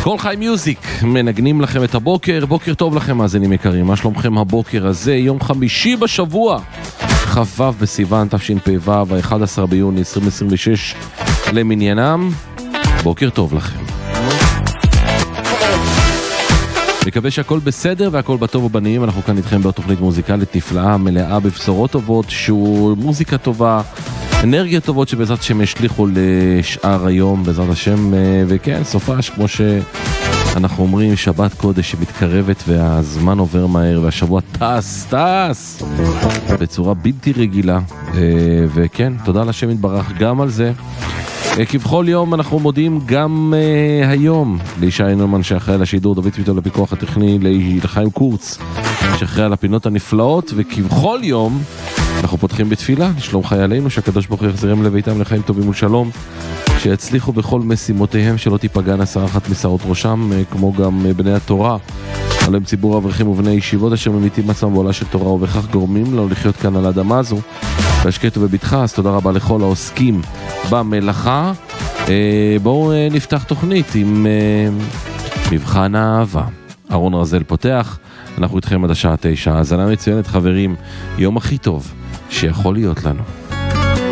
כל חי מיוזיק, מנגנים לכם את הבוקר, בוקר טוב לכם מאזינים יקרים, מה שלומכם הבוקר הזה, יום חמישי בשבוע, חו"ב בסיוון תשפ"ו, ה-11 ביוני 2026 למניינם, בוקר טוב לכם. מקווה שהכל בסדר והכל בטוב ובנעים, אנחנו כאן איתכם בתוכנית מוזיקלית נפלאה, מלאה בבשורות טובות, שהוא מוזיקה טובה, אנרגיה טובות שבעזרת השם ישליחו לשאר היום בעזרת השם, וכן, סופש כמו שאנחנו אומרים, שבת קודש שמתקרבת והזמן עובר מהר והשבוע טס בצורה בלתי רגילה, וכן, תודה לשם יתברך גם על זה. כבכל יום אנחנו מודים גם היום לישי אינרמן שאחראי על השידור, דוד צביטו לפיקוח הטכני, לחיים קורץ שאחראי על הפינות הנפלאות, וכבכל יום אנחנו פותחים בתפילה לשלום חיילינו, שהקדוש ברוך הוא יחזירם לביתם לחיים טובים ושלום, שיצליחו בכל משימותיהם, שלא תיפגענה שערה אחת משערות ראשם, כמו גם בני התורה, עליהם ציבור אברכים ובני ישיבות אשר ממיתים עצמם בעולה של תורה, ובכך גורמים לנו לחיות כאן על האדמה הזו בהשקט ובבטחה. אז תודה רבה לכל העוסקים במלאכה. בואו נפתח תוכנית עם מבחן האהבה. אהרון רזל פותח, אנחנו איתכם עד השעה 9. האזנה מצוינת חברים, יום הכי טוב שיכול להיות לנו.